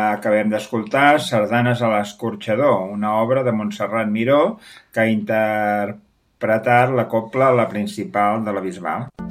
Acabem d'escoltar Sardanes a l'escorxador, una obra de Montserrat Miró que ha interpretat la cobla La Principal de la Bisbal.